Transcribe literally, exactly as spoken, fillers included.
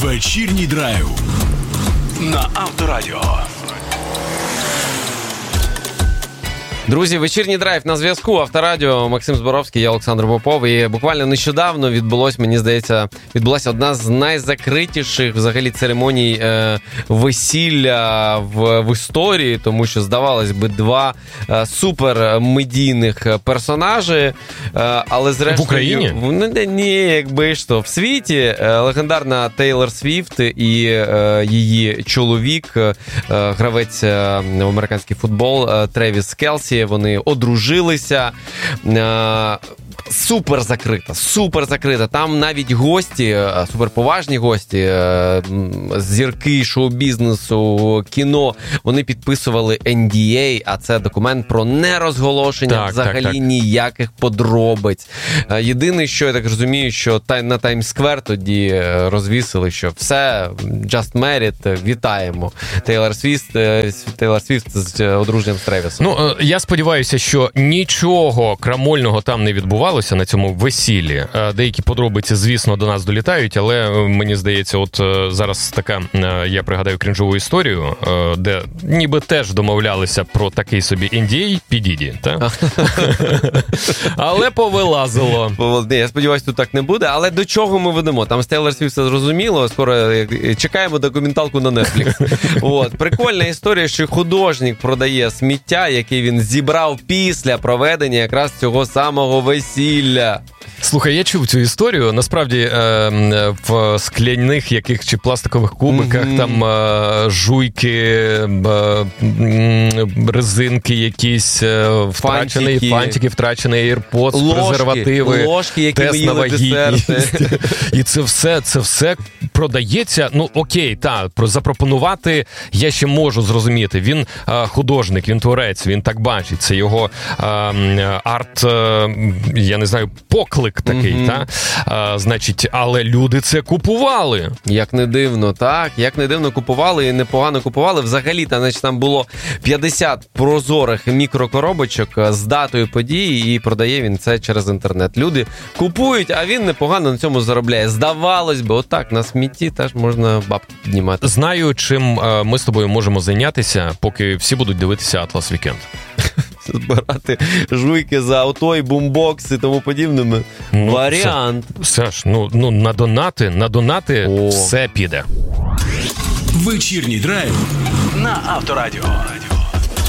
Вечірній драйв на Авторадіо. Друзі, вечірній драйв на зв'язку. Авторадіо, Максим Зборовський, я Олександр Попов. І буквально нещодавно відбулось, мені здається, відбулася одна з найзакритіших взагалі церемоній е, весілля в, в історії, тому що, здавалось би, два е, супермедійних персонажі, е, але зрештою... В Україні? Ну, ні, якби ж то. В світі е, легендарна Тейлор Свіфт і е, її чоловік, е, гравець е, в американський футбол е, Тревіс Келсі, вони одружилися. Супер закрита, супер закрита. Там навіть гості, суперповажні гості, зірки шоу-бізнесу, кіно, вони підписували ен ді ей, а це документ про нерозголошення так, взагалі так, так. ніяких подробиць. Єдине, що я так розумію, що на Таймс-сквер тоді розвісили, що все, just married, вітаємо. Тейлор Свіфт, Тейлор Свіфт з одруженням з Тревісом. Ну, я сподіваюся, що нічого крамольного там не відбувалося на цьому весіллі. Деякі подробиці, звісно, до нас долітають, але мені здається, от зараз така, я пригадаю крінжову історію, де ніби теж домовлялися про такий собі ен ді ей P. Diddy, так? Але повилазило. Я сподіваюся, тут так не буде, але до чого ми ведемо? Там з Тейлор Свіфт все зрозуміло, скоро чекаємо документалку на Netflix. От. Прикольна історія, що художник продає сміття, яке він зібрав після проведення якраз цього самого весілля. Слухай, я чув цю історію. Насправді е, в скляних яких чи пластикових кубиках mm-hmm. там е, жуйки, е, резинки якісь, е, втрачений, фантики, фантики, втрачений AirPods, ложки, презервативи, ложки, які тест на вагітність. І це все, це все продається. Ну, окей, так, запропонувати я ще можу зрозуміти. Він е, художник, він творець, він так бачить. Це його е, арт, е, я не знаю, поклик такий, mm-hmm. та? А, значить, але люди це купували. Як не дивно, так, як не дивно купували і непогано купували. Взагалі, там, значить, там було п'ятдесят прозорих мікрокоробочок з датою події, і продає він це через інтернет. Люди купують, а він непогано на цьому заробляє. Здавалось би, отак, на смітті теж можна бабки піднімати. Знаю, чим ми з тобою можемо зайнятися, поки всі будуть дивитися «Атлас Вікенд». Збирати жуйки за авто і бумбокс і тому подібними. Ну, варіант. Саш, ну, ну на донати, на донати О. все піде. Вечірній драйв на Авторадіо.